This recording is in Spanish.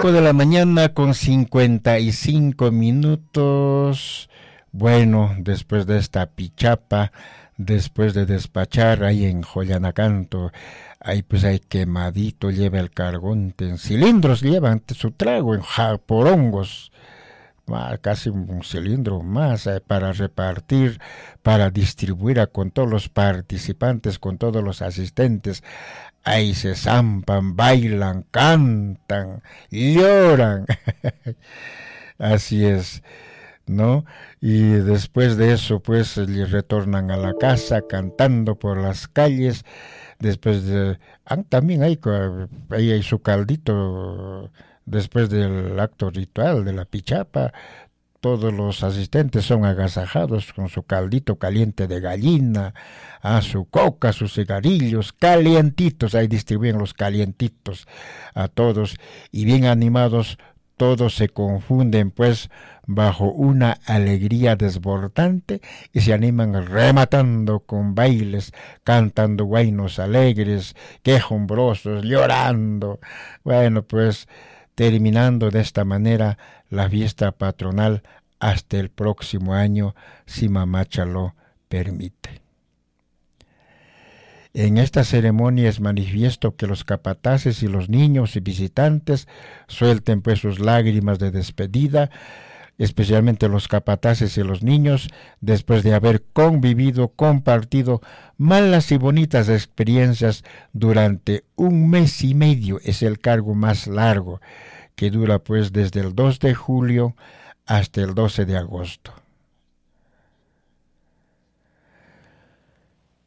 5 de la mañana con 55 minutos. Bueno, después de esta pichapa, después de despachar ahí en Joyanacanto, ahí pues hay quemadito, lleva el cargonte, en cilindros llevan su trago, en porongos, casi un cilindro más para repartir, para distribuir con todos los participantes, con todos los asistentes. Ahí se zampan, bailan, cantan, lloran. Así es, ¿no? Y después de eso, pues, retornan a la casa cantando por las calles. Después de... también ahí hay su caldito, después del acto ritual de la pichapa. Todos los asistentes son agasajados con su caldito caliente de gallina, su coca, sus cigarrillos, calientitos, ahí distribuyen los calientitos a todos, y bien animados, todos se confunden pues bajo una alegría desbordante y se animan rematando con bailes, cantando guainos alegres, quejumbrosos, llorando. Bueno, pues terminando de esta manera la fiesta patronal hasta el próximo año, si Mamacha lo permite. En esta ceremonia es manifiesto que los capataces y los niños y visitantes suelten pues sus lágrimas de despedida, especialmente los capataces y los niños, después de haber convivido, compartido malas y bonitas experiencias durante 1 mes y medio, es el cargo más largo, que dura pues desde el 2 de julio hasta el 12 de agosto.